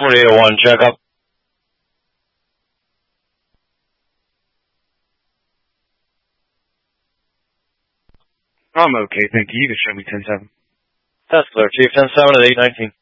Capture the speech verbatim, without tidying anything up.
forty-eight oh one, check up. I'm okay, thank you. You can show me ten seven. That's clear, Chief. ten seven at eight nineteen.